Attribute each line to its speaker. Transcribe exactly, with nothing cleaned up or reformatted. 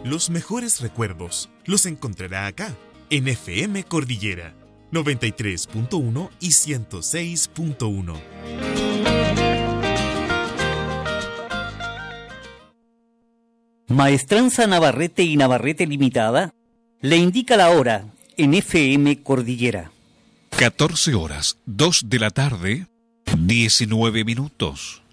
Speaker 1: Los mejores recuerdos los encontrará acá, en F M Cordillera, noventa y tres punto uno y ciento seis punto uno.
Speaker 2: Maestranza Navarrete y Navarrete Limitada le indica la hora en F M Cordillera.
Speaker 3: catorce horas, dos de la tarde, diecinueve minutos.